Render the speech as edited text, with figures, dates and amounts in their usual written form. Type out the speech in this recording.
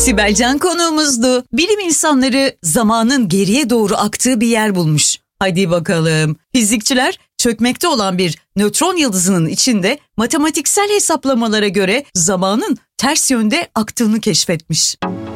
Sibel Can konuğumuzdu. Bilim insanları zamanın geriye doğru aktığı bir yer bulmuş. Hadi bakalım. Fizikçiler çökmekte olan bir nötron yıldızının içinde matematiksel hesaplamalara göre zamanın ters yönde aktığını keşfetmiş.